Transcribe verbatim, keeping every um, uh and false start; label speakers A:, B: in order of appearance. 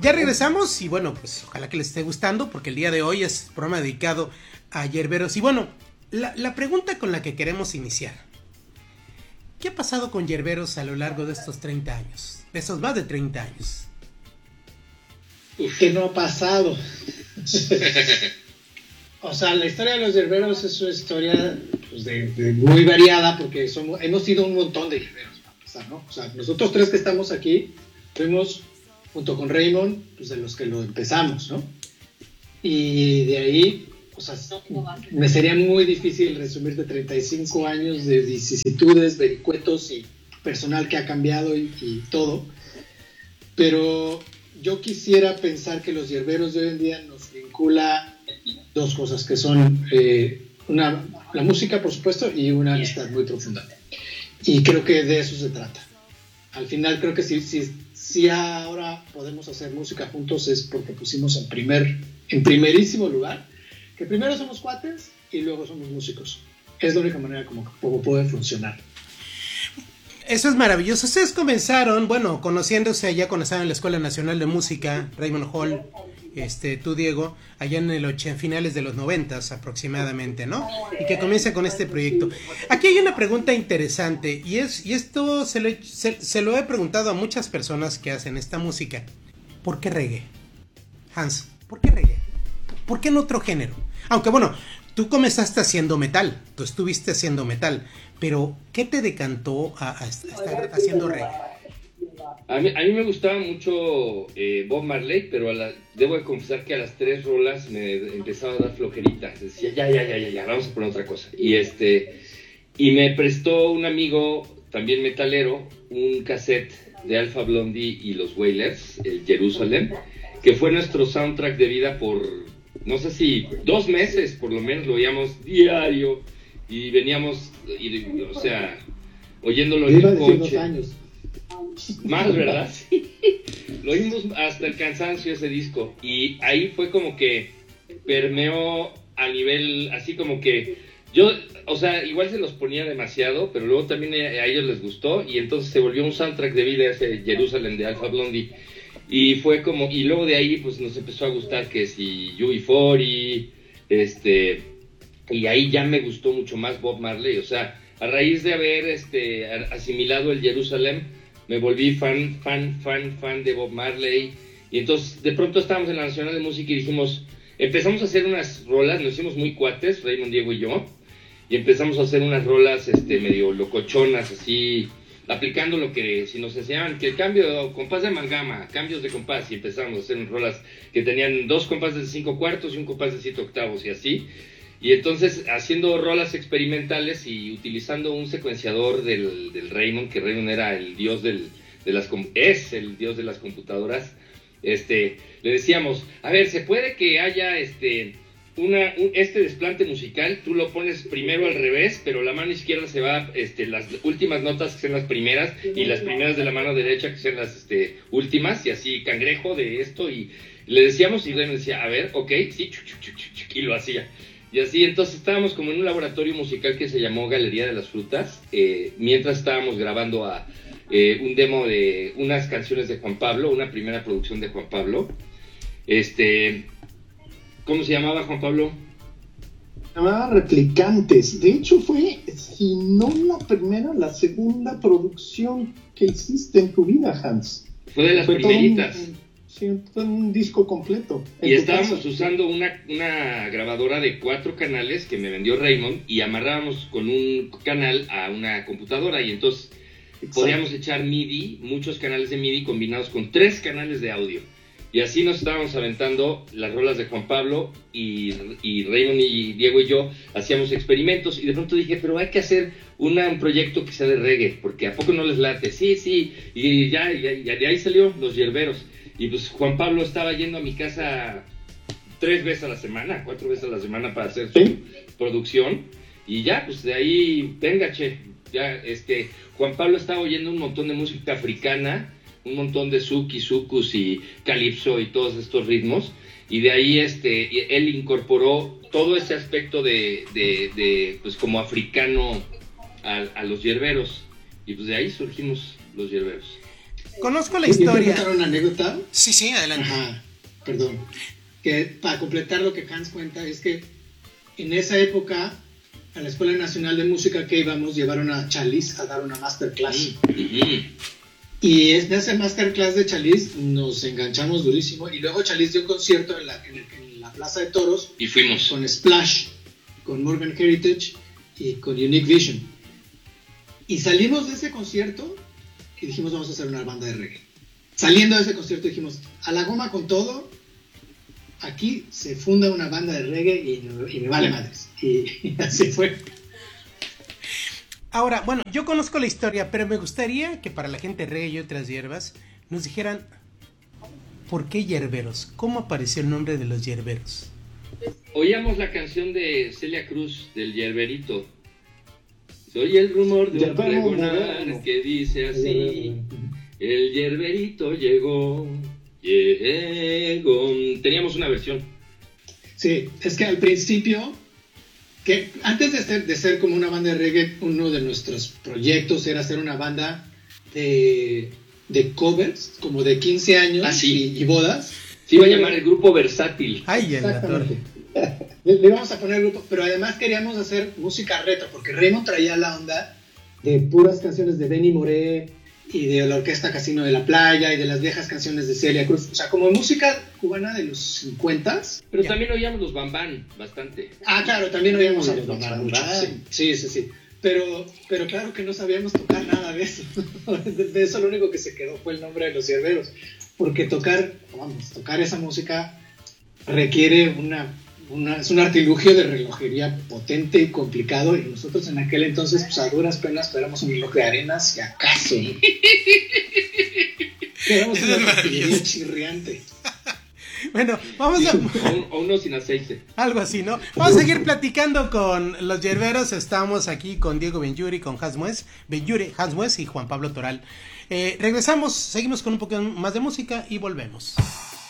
A: Ya regresamos y bueno, pues ojalá que les esté gustando porque el día de hoy es programa dedicado a yerberos. Y bueno, la, la pregunta con la que queremos iniciar. ¿Qué ha pasado con yerberos a lo largo de estos treinta años? De estos más de treinta años.
B: ¿Qué no ha pasado? O sea, la historia de los yerberos es una historia pues, de, de muy variada porque somos, hemos sido un montón de yerberos, para empezar, ¿no? O sea, nosotros tres que estamos aquí fuimos, junto con Raymond, pues de los que lo empezamos, ¿no? Y de ahí, o sea, me sería muy difícil resumir de treinta y cinco años de vicisitudes, vericuetos y personal que ha cambiado y, y todo. Pero yo quisiera pensar que los yerberos de hoy en día nos vincula dos cosas, que son eh, una, la música, por supuesto, y una amistad muy profunda. Y creo que de eso se trata. Al final creo que si, si, si ahora podemos hacer música juntos es porque pusimos en, primer, en primerísimo lugar que primero somos cuates y luego somos músicos. Es la única manera como, como puede funcionar.
A: Eso es maravilloso. Ustedes comenzaron, bueno, conociéndose allá cuando estaban en la Escuela Nacional de Música, Raymond Hall, este, tú Diego, allá en el ocho, finales de los noventas aproximadamente, ¿no? Y que comienza con este proyecto. Aquí hay una pregunta interesante y es y esto se lo, se, se lo he preguntado a muchas personas que hacen esta música. ¿Por qué reggae? Hans, ¿por qué reggae? ¿Por qué en otro género? Aunque bueno, tú comenzaste haciendo metal, tú estuviste haciendo metal, pero ¿qué te decantó a, a estar haciendo reggae?
C: A mí, a mí me gustaba mucho eh, Bob Marley, pero a la, debo de confesar que a las tres rolas me empezaba a dar flojerita. Decía, ya, ya, ya, ya, ya, vamos a poner otra cosa. Y este y me prestó un amigo, también metalero, un cassette de Alpha Blondie y los Wailers, el Jerusalem, que fue nuestro soundtrack de vida por, no sé si dos meses, por lo menos lo oíamos diario. Y veníamos, y, o sea, oyéndolo en el coche.
B: Años.
C: Más, ¿verdad? Sí. Lo oímos hasta el cansancio ese disco. Y ahí fue como que permeó a nivel, así como que yo, o sea, igual se los ponía demasiado, pero luego también a ellos les gustó. Y entonces se volvió un soundtrack de vida ese Jerusalem de Alpha Blondie. Y fue como, y luego de ahí pues nos empezó a gustar que si U B cuarenta, este... Y ahí ya me gustó mucho más Bob Marley, o sea, a raíz de haber este, asimilado el Jerusalem, me volví fan, fan, fan, fan de Bob Marley, y entonces de pronto estábamos en la Nacional de Música y dijimos, empezamos a hacer unas rolas, nos hicimos muy cuates, Raymond, Diego y yo, y empezamos a hacer unas rolas este, medio locochonas, así, aplicando lo que, si nos enseñaban, que el cambio, compás de amalgama, cambios de compás, y empezamos a hacer unas rolas que tenían dos compases de cinco cuartos y un compás de siete octavos, y así. Y entonces, haciendo rolas experimentales y utilizando un secuenciador del, del Raymond, que Raymond era el dios del, de las, es el dios de las computadoras, este, le decíamos, a ver, ¿se puede que haya este, una, un, este desplante musical? Tú lo pones primero al revés, pero la mano izquierda se va, este, las últimas notas que sean las primeras, y las primeras de la mano derecha que sean las este, últimas, y así, cangrejo de esto, y le decíamos, y Raymond decía, a ver, ok, sí, chuc, chuc, chuc, chuc, y lo hacía. Y así, entonces estábamos como en un laboratorio musical que se llamó Galería de las Frutas, eh, mientras estábamos grabando a, eh, un demo de unas canciones de Juan Pablo, una primera producción de Juan Pablo. Este, ¿cómo se llamaba Juan Pablo?
D: Se llamaba Replicantes. De hecho fue, si no la primera, la segunda producción que hiciste en tu vida, Hans.
C: Fue de las fue primeritas.
D: Un, sí, fue un disco completo.
C: Y estábamos casa. usando una, una grabadora de cuatro canales que me vendió Raymond y amarrábamos con un canal a una computadora y entonces Exacto. podíamos echar MIDI, muchos canales de MIDI combinados con tres canales de audio. Y así nos estábamos aventando las rolas de Juan Pablo y, y Raymond y Diego y yo hacíamos experimentos y de pronto dije, pero hay que hacer una, un proyecto que sea de reggae, porque ¿a poco no les late? Sí, sí, y ya, ya, ya de ahí salió Los Yerberos. Y pues Juan Pablo estaba yendo a mi casa tres veces a la semana, cuatro veces a la semana para hacer su ¿Sí? producción. Y ya, pues de ahí, venga, che, ya, este, Juan Pablo estaba oyendo un montón de música africana, un montón de zuki, zucus y calipso y todos estos ritmos. Y de ahí, este, él incorporó todo ese aspecto de, de, de pues como africano a, a los yerberos. Y pues de ahí surgimos los yerberos.
A: conozco la
B: ¿Yo puedo
A: historia.
B: contar una anécdota?
A: Sí, sí, adelante.
B: Ajá, perdón. Que para completar lo que Hans cuenta es que en esa época a la Escuela Nacional de Música que íbamos llevaron a Chalice a dar una masterclass.
C: Mm.
B: Y en ese masterclass de Chalice nos enganchamos durísimo y luego Chalice dio un concierto en la, en, el- en la Plaza de Toros
C: Y fuimos.
B: con Splash, con Morgan Heritage y con Unique Vision. Y salimos de ese concierto y dijimos vamos a hacer una banda de reggae. Saliendo de ese concierto dijimos a la goma con todo, aquí se funda una banda de reggae y, y me vale madres. Y, y así fue.
A: Ahora, bueno, yo conozco la historia, pero me gustaría que para la gente reggae y otras hierbas nos dijeran ¿por qué hierberos? ¿Cómo apareció el nombre de los hierberos?
C: Oíamos la canción de Celia Cruz, del Yerberito. Soy el rumor de un
D: Yerbero
C: pregonar
D: moderno.
C: que dice así. El Yerberito llegó, llegó. Teníamos una versión.
B: Sí, es que al principio, que antes de ser, de ser como una banda de reggae, uno de nuestros proyectos era hacer una banda de, de covers, como de quince años
C: Ah, sí.
B: y, y bodas.
C: Se iba a llamar el grupo Versátil.
A: Ay, en la torre.
B: Exactamente. Le, le íbamos a poner grupo, pero además queríamos hacer música retro, porque Raymond traía la onda de puras canciones de Benny Moré y de la Orquesta Casino de la Playa y de las viejas canciones de Celia Cruz. O sea, como música cubana de los cincuentas.
C: Pero
A: Ya.
C: también oíamos los Bambán bastante.
B: Ah, claro, también oíamos a
D: Uy,
B: los
D: los
B: Bambán mucho.
D: Bambán.
B: Sí, sí, sí. sí. Pero, pero claro que no sabíamos tocar nada de eso. De, de eso lo único que se quedó fue el nombre de los hierberos. Porque tocar, vamos, tocar esa música requiere una, una, es un artilugio de relojería potente y complicado. Y nosotros en aquel entonces, pues a duras penas, éramos un reloj de arena, si acaso. Éramos
A: Eso es
B: una artillería
A: maravilloso.
B: chirriante.
A: Bueno, vamos a...
C: O, un- o uno sin aceite.
A: Algo así, ¿no? Vamos a seguir platicando con los hierberos. Estamos aquí con Diego Benjuri, con Hans Mues, Benjuri, Hans Mues y Juan Pablo Toral. Eh, regresamos, seguimos con un poco más de música y volvemos.